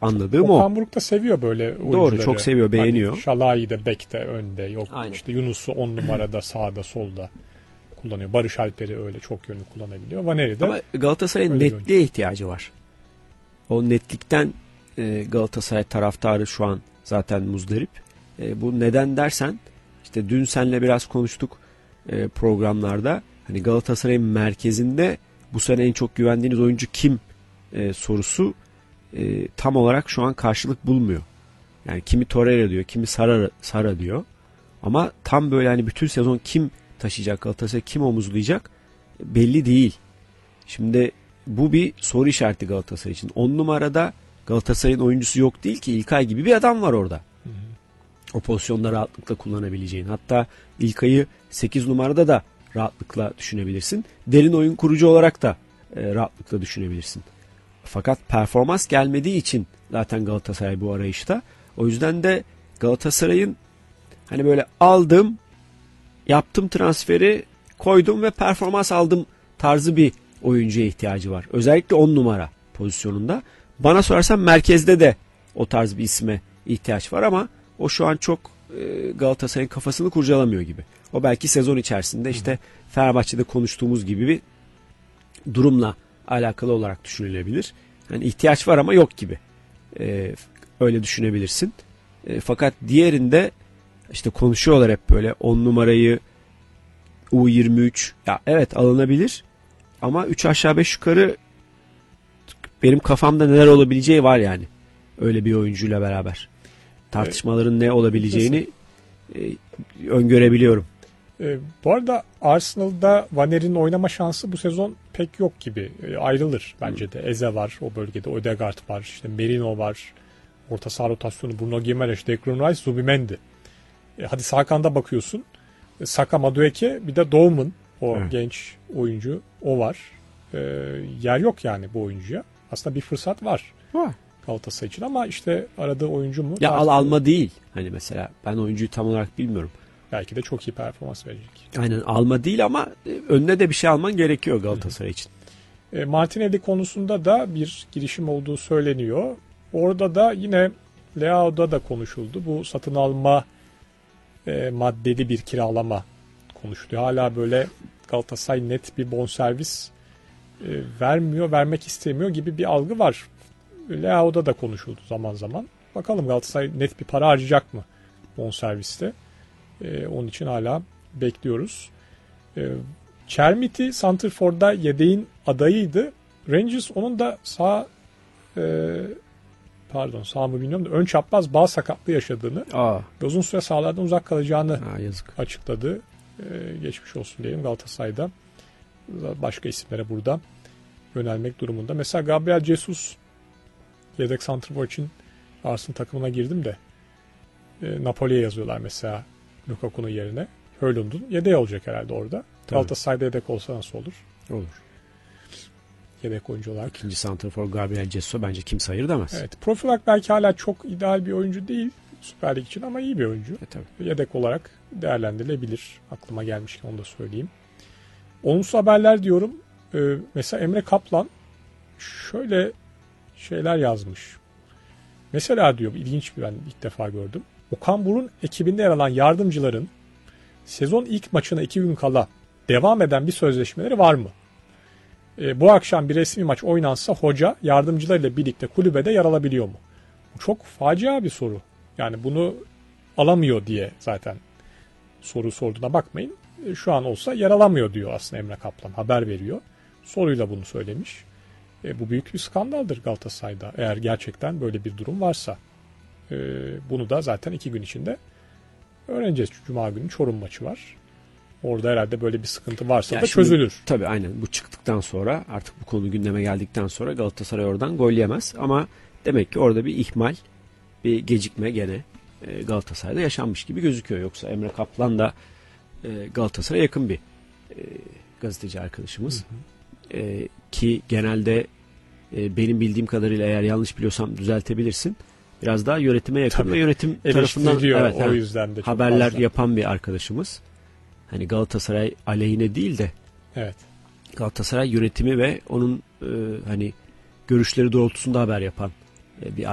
Anladığım o. Okan Buruk da seviyor böyle oyuncuları. Doğru, çok seviyor, beğeniyor. Hani Şalai'yi de bekte, önde. Yok Aynen. işte Yunus'u 10 numarada, sağda, solda kullanıyor. Barış Alper'i öyle çok yönlü kullanabiliyor. Vaneri de. Ama Galatasaray'ın netliğe ihtiyacı var. O netlikten Galatasaray taraftarı şu an zaten muzdarip. Bu neden dersen, işte dün seninle biraz konuştuk programlarda. Hani Galatasaray'ın merkezinde bu sene en çok güvendiğiniz oyuncu kim sorusu tam olarak şu an karşılık bulmuyor. Yani kimi Torreira diyor, kimi Sara diyor. Ama tam böyle hani bütün sezon kim taşıyacak Galatasaray, kim omuzlayacak belli değil. Şimdi bu bir soru işareti Galatasaray için. 10 numarada Galatasaray'ın oyuncusu yok değil ki. İlkay gibi bir adam var orada. Hı hı. O pozisyonda rahatlıkla kullanabileceğin. Hatta İlkay'ı 8 numarada da rahatlıkla düşünebilirsin. Derin oyun kurucu olarak da rahatlıkla düşünebilirsin. Fakat performans gelmediği için zaten Galatasaray bu arayışta. O yüzden de Galatasaray'ın hani böyle aldım, yaptım transferi, koydum ve performans aldım tarzı bir oyuncuya ihtiyacı var. Özellikle 10 numara pozisyonunda. Bana sorarsan merkezde de o tarz bir isme ihtiyaç var ama o şu an çok Galatasaray'ın kafasını kurcalamıyor gibi. O belki sezon içerisinde işte Fenerbahçe'de konuştuğumuz gibi bir durumla alakalı olarak düşünülebilir. Yani ihtiyaç var ama yok gibi. Öyle düşünebilirsin. Fakat diğerinde işte konuşuyorlar hep böyle 10 numarayı U23 ya evet alınabilir ama 3 aşağı 5 yukarı benim kafamda neler olabileceği var yani. Öyle bir oyuncuyla beraber. Tartışmaların ne olabileceğini öngörebiliyorum. Bu arada Arsenal'da Vaneri'nin oynama şansı bu sezon pek yok gibi. Ayrılır bence de. Eze var o bölgede. Odegaard var. İşte Merino var. Orta saha rotasyonu Bruno Gimareş, Declan Rice, Zubimendi. Hadi sağ kanada bakıyorsun. Saka, Madueke, bir de Doğum'un o genç oyuncu. O var. Yer yok yani bu oyuncuya. Aslında bir fırsat var. Galatasaray için ama işte aradığı oyuncu mu? Ya alma değil. Hani mesela ben oyuncuyu tam olarak bilmiyorum. Belki de çok iyi performans verecek. Aynen alma değil ama önüne de bir şey alman gerekiyor Galatasaray için. Martinelli konusunda da bir girişim olduğu söyleniyor. Orada da yine Leao'da da konuşuldu. Bu satın alma maddeli bir kiralama konuşuluyor. Hala böyle Galatasaray net bir bonservis vermiyor, vermek istemiyor gibi bir algı var. Leao'da da konuşuldu zaman zaman. Bakalım Galatasaray net bir para harcayacak mı bonserviste? Onun için hala bekliyoruz. Chermiti Santrfor'da yedeğin adayıydı. Rangers onun da sağ mı bilmiyorum da ön çapraz bağ sakatlığı yaşadığını ve uzun süre sahalardan uzak kalacağını açıkladı. Geçmiş olsun diyelim Galatasaray'da. Başka isimlere burada yönelmek durumunda. Mesela Gabriel Jesus yedek santrfor için Arsenal takımına girdim de Napoli'ye yazıyorlar mesela Lukaku'nun yerine. Höylund'un yedeği olacak herhalde orada. Tabii. Galatasaray'da yedek olsa nasıl olur? Olur. Yedek oyuncu olarak. İkinci santrafor Gabriel Jesus bence kimse hayır demez. Evet. Profil olarak belki hala çok ideal bir oyuncu değil Süper Lig için ama iyi bir oyuncu. Tabii. Yedek olarak değerlendirilebilir. Aklıma gelmişken onu da söyleyeyim. Olumsuz haberler diyorum. Mesela Emre Kaplan şöyle şeyler yazmış. Mesela diyor, ilginç bir, ben ilk defa gördüm. Okan Buruk'un ekibinde yer alan yardımcıların sezon ilk maçına 2 gün kala devam eden bir sözleşmeleri var mı? Bu akşam bir resmi maç oynansa hoca yardımcılarıyla birlikte kulübede yer alabiliyor mu? Bu çok facia bir soru. Yani bunu alamıyor diye zaten soru sorduğuna bakmayın. Şu an olsa yer alamıyor diyor aslında Emre Kaplan. Haber veriyor. Soruyla bunu söylemiş. Bu büyük bir skandaldır Galatasaray'da. Eğer gerçekten böyle bir durum varsa. Bunu da zaten 2 gün içinde öğreneceğiz. Cuma günü Çorum maçı var. Orada herhalde böyle bir sıkıntı varsa da çözülür. Tabii aynen, bu çıktıktan sonra artık bu konu gündeme geldikten sonra Galatasaray oradan gol yemez. Ama demek ki orada bir ihmal, bir gecikme gene Galatasaray'da yaşanmış gibi gözüküyor. Yoksa Emre Kaplan da Galatasaray'a yakın bir gazeteci arkadaşımız. Hı hı. Ki genelde benim bildiğim kadarıyla, eğer yanlış biliyorsam düzeltebilirsin, biraz daha yönetime yakın. Tabii. Ve yönetim tarafından o yüzden de haberler yapan bir arkadaşımız. Hani Galatasaray aleyhine değil de Galatasaray yönetimi ve onun hani görüşleri doğrultusunda haber yapan bir